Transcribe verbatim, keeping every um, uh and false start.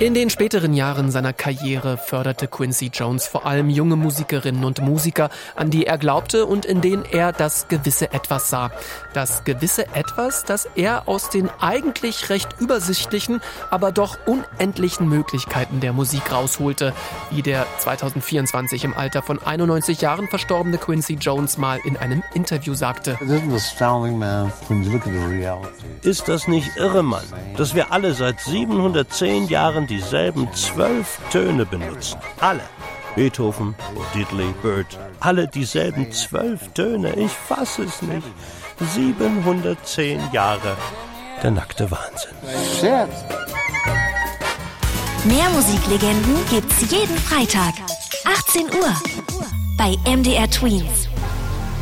In den späteren Jahren seiner Karriere förderte Quincy Jones vor allem junge Musikerinnen und Musiker, an die er glaubte und in denen er das gewisse Etwas sah. Das gewisse Etwas, das er aus den eigentlich recht übersichtlichen, aber doch unendlichen Möglichkeiten der Musik rausholte, wie der zweitausendvierundzwanzig im Alter von einundneunzig Jahren verstorbene Quincy Jones mal in einem Interview sagte. Ist das nicht irre, Mann, dass wir alle seit siebenhundertzehn Jahren dieselben zwölf Töne benutzen? Alle. Beethoven, Diddley, Bird, alle dieselben zwölf Töne. Ich fasse es nicht. siebenhundertzehn Jahre. Der nackte Wahnsinn. Shit. Mehr Musiklegenden gibt's jeden Freitag. achtzehn Uhr. Bei M D R Tweens.